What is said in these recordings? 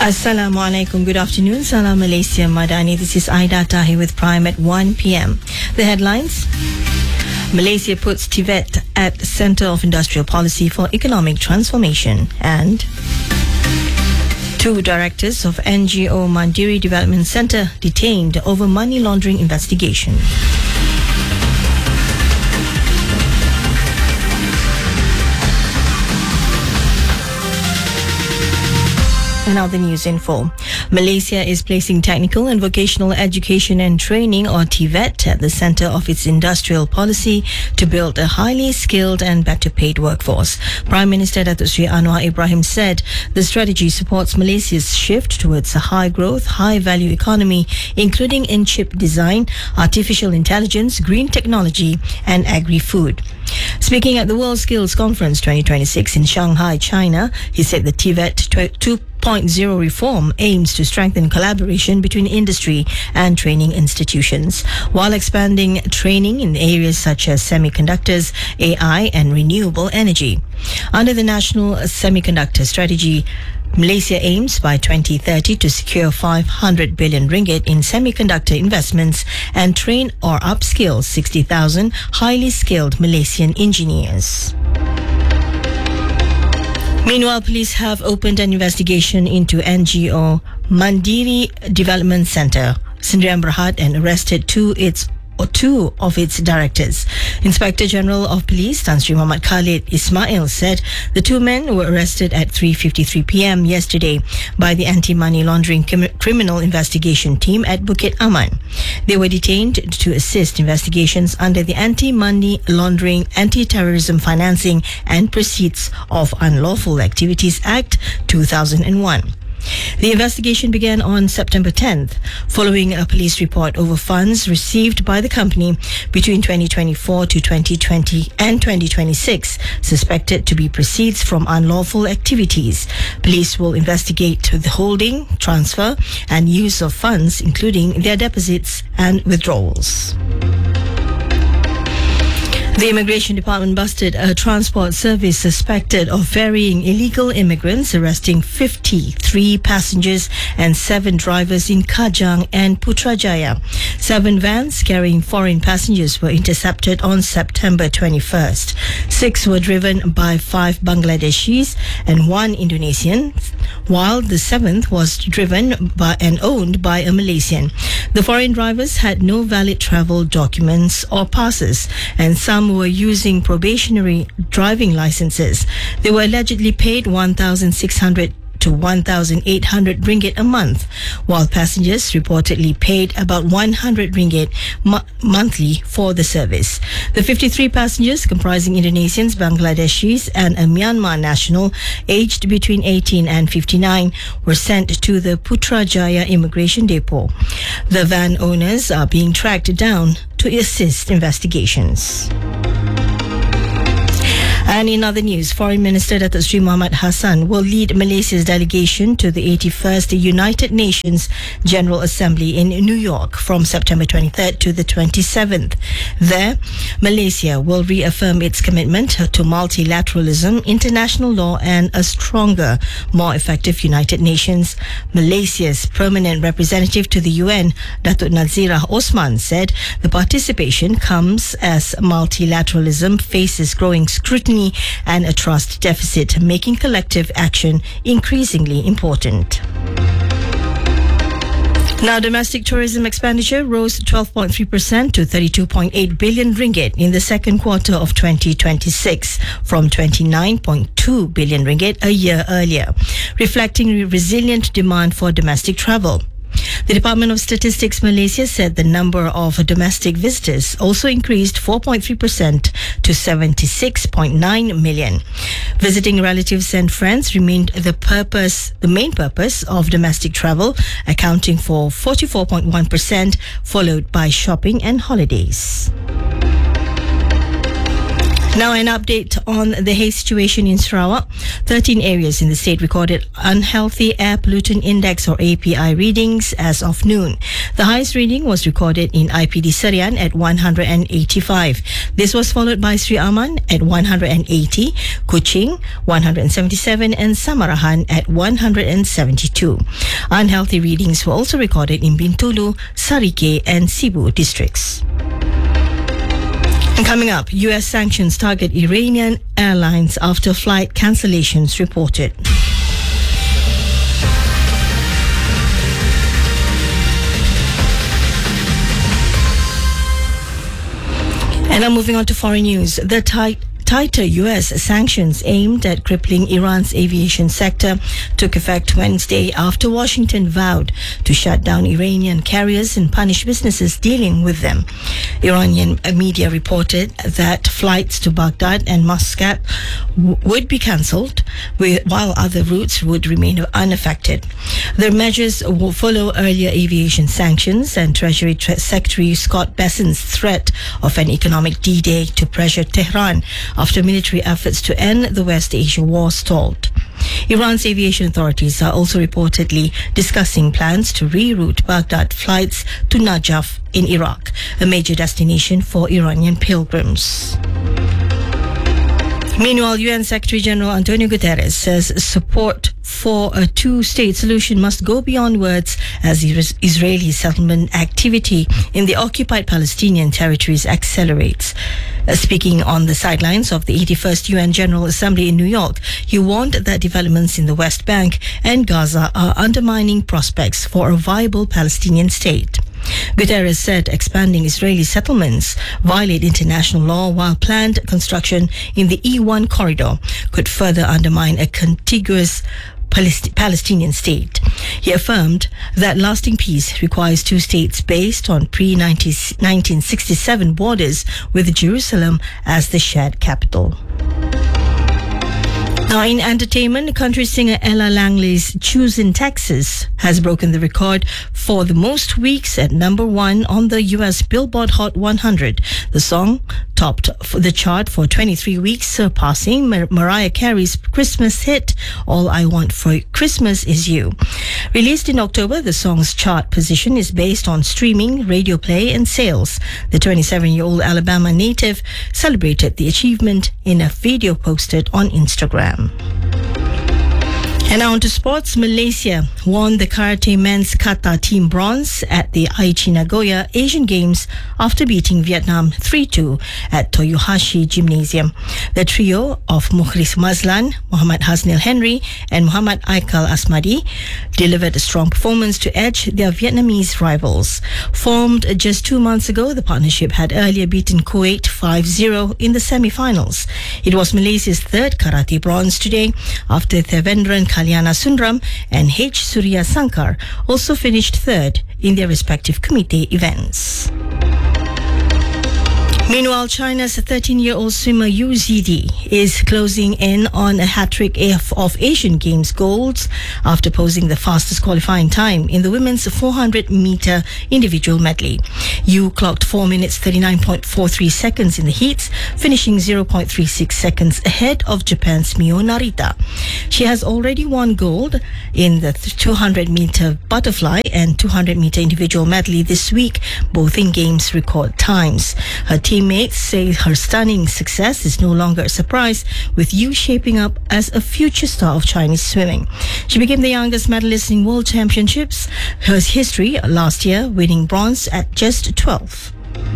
Assalamualaikum. Good afternoon. Salam Malaysia Madani. This is Aida Tahi with Prime at 1 p.m. The headlines. Malaysia puts TVET at Centre of Industrial Policy for Economic Transformation. And two directors of NGO Mandiri Development Centre detained over money laundering investigation. And now the news info. Malaysia is placing technical and vocational education and training, or TVET, at the centre of its industrial policy to build a highly skilled and better paid workforce. Prime Minister Datuk Seri Anwar Ibrahim said the strategy supports Malaysia's shift towards a high growth, high value economy, including in chip design, artificial intelligence, green technology and agri-food. Speaking at the World Skills Conference 2026 in Shanghai, China, he said the TVET 2.0 reform aims to strengthen collaboration between industry and training institutions, while expanding training in areas such as semiconductors, AI and renewable energy. Under the National Semiconductor Strategy, Malaysia aims by 2030 to secure 500 billion ringgit in semiconductor investments and train or upskill 60,000 highly skilled Malaysian engineers. Meanwhile, police have opened an investigation into NGO Mandiri Development Centre, Sdn Bhd, and arrested two of its directors. Inspector General of Police Tan Sri Muhammad Khalid Ismail said the two men were arrested at 3:53 p.m. yesterday by the Anti-Money Laundering Criminal Investigation Team at Bukit Aman. They were detained to assist investigations under the Anti-Money Laundering, Anti-Terrorism Financing and Proceeds of Unlawful Activities Act 2001. The investigation began on September 10th, following a police report over funds received by the company between 2024 to 2020 and 2026, suspected to be proceeds from unlawful activities. Police will investigate the holding, transfer, and use of funds, including their deposits and withdrawals. The Immigration Department busted a transport service suspected of ferrying illegal immigrants, arresting 53 passengers and 7 drivers in Kajang and Putrajaya. 7 vans carrying foreign passengers were intercepted on September 21st. 6 were driven by 5 Bangladeshis and 1 Indonesian, while the 7th was driven by and owned by a Malaysian. The foreign drivers had no valid travel documents or passes, and some were using probationary driving licenses. They were allegedly paid 1,600 to 1,800 ringgit a month, while passengers reportedly paid about 100 ringgit monthly for the service. The 53 passengers, comprising Indonesians, Bangladeshis and a Myanmar national aged between 18 and 59, were sent to the Putrajaya Immigration Depot. The van owners are being tracked down to assist investigations. And in other news, Foreign Minister Datuk Sri Muhammad Hassan will lead Malaysia's delegation to the 81st United Nations General Assembly in New York from September 23rd to the 27th. There, Malaysia will reaffirm its commitment to multilateralism, international law and a stronger, more effective United Nations. Malaysia's permanent representative to the UN, Datuk Nazirah Osman, said the participation comes as multilateralism faces growing scrutiny and a trust deficit, making collective action increasingly important. Now, domestic tourism expenditure rose 12.3% to 32.8 billion ringgit in the second quarter of 2026 from 29.2 billion ringgit a year earlier, reflecting resilient demand for domestic travel. The Department of Statistics Malaysia said the number of domestic visitors also increased 4.3% to 76.9 million. Visiting relatives and friends remained the main purpose of domestic travel, accounting for 44.1%, followed by shopping and holidays. Now an update on the haze situation in Sarawak. 13 areas in the state recorded unhealthy air pollutant index or API readings as of noon. The highest reading was recorded in IPD Serian at 185. This was followed by Sri Aman at 180, Kuching 177 and Samarahan at 172. Unhealthy readings were also recorded in Bintulu, Sarike and Cebu districts. And coming up, U.S. sanctions target Iranian airlines after flight cancellations reported. And now moving on to foreign news. The tighter U.S. sanctions aimed at crippling Iran's aviation sector took effect Wednesday after Washington vowed to shut down Iranian carriers and punish businesses dealing with them. Iranian media reported that flights to Baghdad and Muscat would be cancelled, while other routes would remain unaffected. The measures will follow earlier aviation sanctions and Treasury Secretary Scott Bessent's threat of an economic D-Day to pressure Tehran after military efforts to end the West Asia war stalled. Iran's aviation authorities are also reportedly discussing plans to reroute Baghdad flights to Najaf in Iraq, a major destination for Iranian pilgrims. Meanwhile, UN Secretary General Antonio Guterres says support for a two-state solution must go beyond words as Israeli settlement activity in the occupied Palestinian territories accelerates. Speaking on the sidelines of the 81st UN General Assembly in New York, he warned that developments in the West Bank and Gaza are undermining prospects for a viable Palestinian state. Guterres said expanding Israeli settlements violate international law, while planned construction in the E1 corridor could further undermine a contiguous Palestinian state. He affirmed that lasting peace requires two states based on pre-1967 borders with Jerusalem as the shared capital. Now, in entertainment, country singer Ella Langley's Choose in Texas has broken the record for the most weeks at number 1 on the US Billboard Hot 100. The song topped the chart for 23 weeks, surpassing Mariah Carey's Christmas hit, All I Want for Christmas Is You. Released in October, the song's chart position is based on streaming, radio play and sales. The 27-year-old Alabama native celebrated the achievement in a video posted on Instagram. And now on to sports. Malaysia won the karate men's kata team bronze at the Aichi Nagoya Asian Games after beating Vietnam 3-2 at Toyohashi Gymnasium. The trio of Mukhlis Mazlan, Muhammad Hasnil Henry and Muhammad Aikal Asmadi delivered a strong performance to edge their Vietnamese rivals. Formed just 2 months ago, the partnership had earlier beaten Kuwait 5-0 in the semi-finals. It was Malaysia's third karate bronze today after Thevendran Kalyana Sundram and H. Surya Sankar also finished third in their respective committee events. Meanwhile, China's 13-year-old swimmer Yu Zidi is closing in on a hat-trick of Asian Games golds after posing the fastest qualifying time in the women's 400-meter individual medley. Yu clocked 4 minutes 39.43 seconds in the heats, finishing 0.36 seconds ahead of Japan's Mio Narita. She has already won gold in the 200-meter butterfly and 200-meter individual medley this week, both in Games record times. Her teammates say her stunning success is no longer a surprise, with Yu shaping up as a future star of Chinese swimming. She became the youngest medalist in World Championships, her history last year, winning bronze at just 12.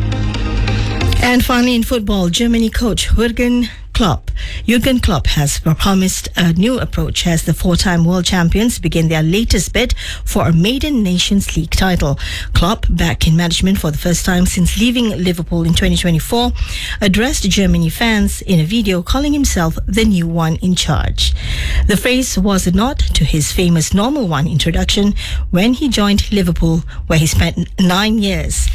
And finally in football, Germany coach Jurgen Klopp has promised a new approach as the four-time world champions begin their latest bid for a maiden Nations League title. Klopp, back in management for the first time since leaving Liverpool in 2024, addressed Germany fans in a video calling himself the new one in charge. The phrase was a nod to his famous Normal One introduction when he joined Liverpool, where he spent 9 years.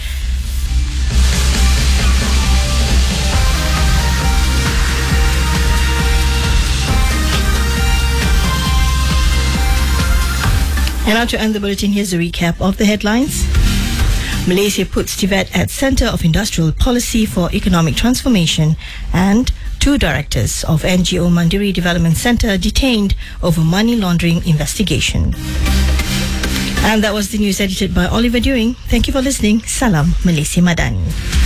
And now to end the bulletin, here's a recap of the headlines. Malaysia puts Tibet at Centre of Industrial Policy for Economic Transformation, and 2 directors of NGO Mandiri Development Centre detained over money laundering investigation. And that was the news edited by Oliver Dewing. Thank you for listening. Salam Malaysia Madani.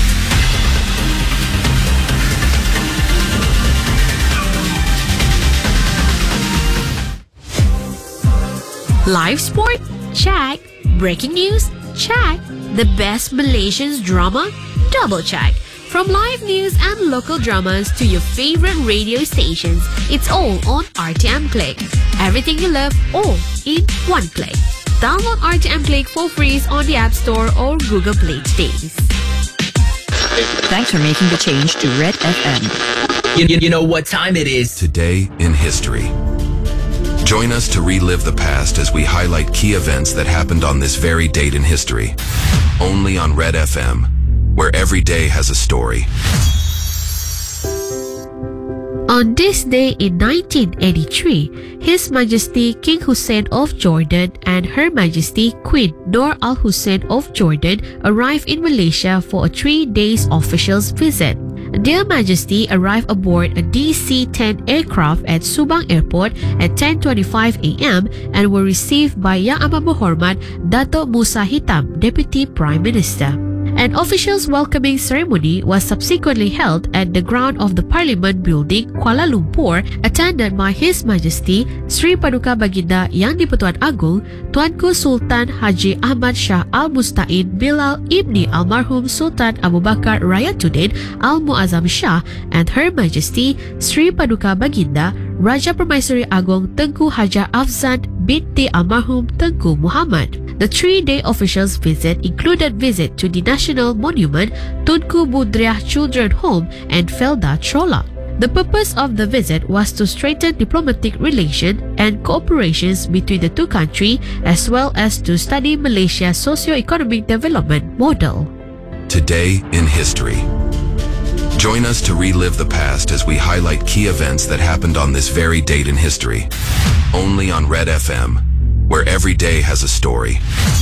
Live sport? Check. Breaking news? Check. The best Malaysian drama? Double check. From live news and local dramas to your favorite radio stations, it's all on RTM Click. Everything you love, all in one click. Download RTM Click for free on the App Store or Google Play today. Thanks for making the change to Red FM. You know what time it is. Today in history. Join us to relive the past as we highlight key events that happened on this very date in history. Only on Red FM, where every day has a story. On this day in 1983, His Majesty King Hussein of Jordan and Her Majesty Queen Noor Al Hussein of Jordan arrived in Malaysia for a 3-day official visit. Their Majesty arrived aboard a DC-10 aircraft at Subang Airport at 10:25 a.m. and were received by Yang Amat Berhormat Dato' Musa Hitam, Deputy Prime Minister. An official welcoming ceremony was subsequently held at the ground of the Parliament Building, Kuala Lumpur, attended by His Majesty Sri Paduka Baginda Yang di-Pertuan Agong Tuanku Sultan Haji Ahmad Shah Al-Mustain Bilal Ibni Almarhum Sultan Abu Bakar Rayatuddin Al-Muazzam Shah and Her Majesty Sri Paduka Baginda Raja Permaisuri Agong Tengku Hajar Afzan binti Almarhum Tengku Muhammad. The 3-day official's visit included visit to the National Monument, Tunku Budriah Children Home and Felda Chola. The purpose of the visit was to strengthen diplomatic relations and cooperations between the two countries as well as to study Malaysia's socio-economic development model. Today in history. Join us to relive the past as we highlight key events that happened on this very date in history. Only on Red FM, where every day has a story.